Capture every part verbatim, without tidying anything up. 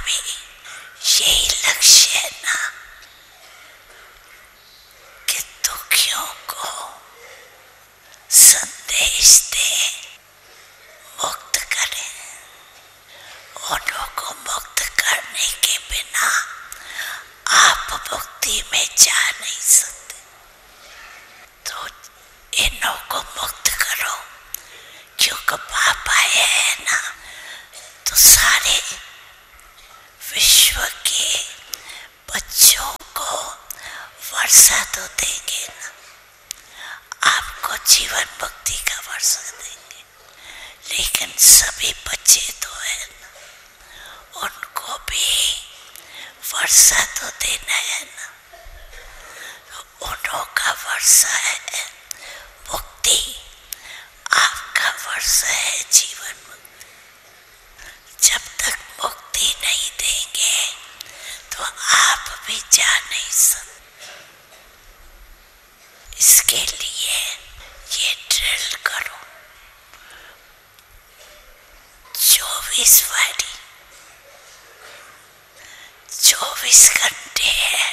भी यही लक्ष्य है ना कि दुखियों को संदेश दें, मुक्त करें। उन्हों को मुक्त करने के बिना आप मुक्ति में जा नहीं सकते। तो इन्हों को मुक्त करो, क्योंकि बाप आए हैं ना तो सारे विश्व के बच्चों को वर्षा तो देंगे ना, आपको जीवन मुक्ति का वर्षा देंगे, लेकिन सभी बच्चे तो है ना, उनको भी वर्षा तो देना है ना। उन्हों का वर्षा है मुक्ति, आपका वर्षा है जीवन मुक्ति। जब तक मुक्ति नहीं देंगे तो आप भी जा नहीं सकते। इसके लिए ये ड्रिल करो, चौबीस वारी चौबीस घंटे है,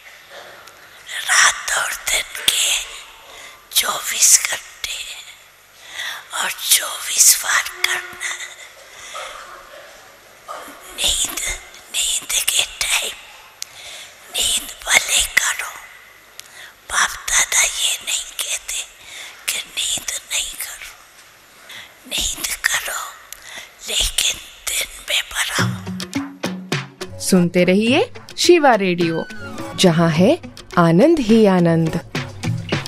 रात और दिन के चौबीस घंटे है, और चौबीस बार करना है। नींद नींद के टाइम नींद भले करो, बाप दादा ये नहीं कहते कि नींद नहीं करो, नींद करो लेकिन दिन में बढ़ाओ। सुनते रहिए शिवा रेडियो, जहाँ है आनंद ही आनंद।